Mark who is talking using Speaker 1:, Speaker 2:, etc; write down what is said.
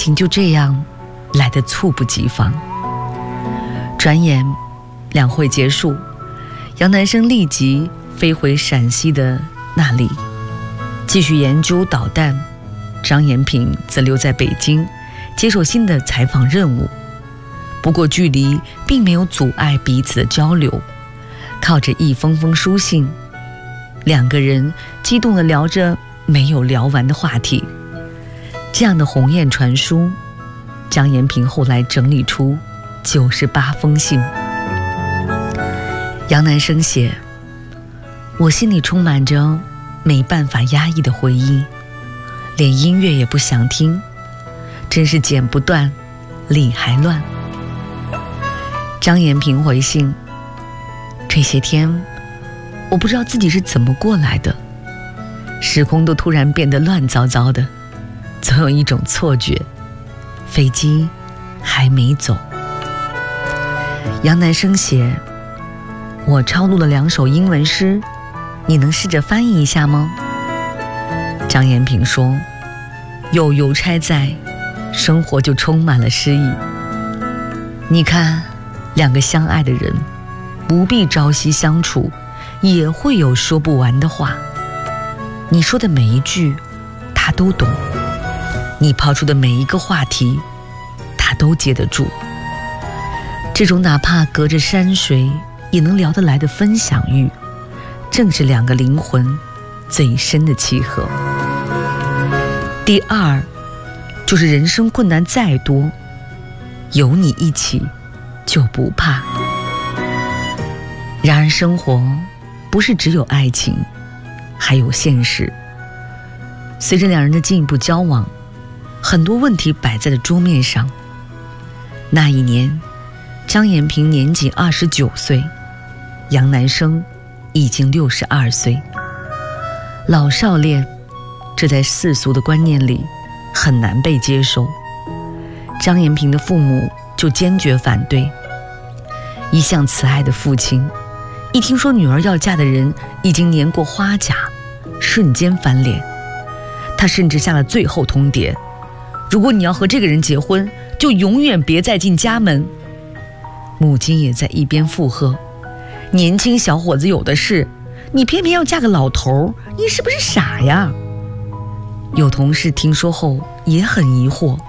Speaker 1: 情就这样来得猝不及防。转眼两会结束，杨南生立即飞回陕西的那里，继续研究导弹。张延平则留在北京，接受新的采访任务。不过距离并没有阻碍彼此的交流，靠着一封封书信，两个人激动地聊着没有聊完的话题。这样的鸿雁传书，张延平后来整理出98封信。杨南生写：我心里充满着没办法压抑的回忆，连音乐也不想听，真是剪不断，理还乱。张延平回信：这些天我不知道自己是怎么过来的，时空都突然变得乱糟糟的，总有一种错觉，飞机还没走。杨南生写：我抄录了2首英文诗，你能试着翻译一下吗？张延平说：有邮差在，生活就充满了诗意。你看，2个相爱的人不必朝夕相处，也会有说不完的话。你说的每一句他都懂，你抛出的每一个话题他都接得住。这种哪怕隔着山水也能聊得来的分享欲，正是2个灵魂最深的契合。第二，就是人生困难再多，有你一起就不怕。然而生活不是只有爱情，还有现实。随着2人的进一步交往，很多问题摆在了桌面上。那一年，张延平年仅29岁，杨南生已经62岁。老少恋，这在世俗的观念里很难被接受。张延平的父母就坚决反对。一向慈爱的父亲，一听说女儿要嫁的人已经年过花甲，瞬间翻脸。他甚至下了最后通牒：如果你要和这个人结婚，就永远别再进家门。母亲也在一边附和：年轻小伙子有的是，你偏偏要嫁个老头，你是不是傻呀？有同事听说后也很疑惑：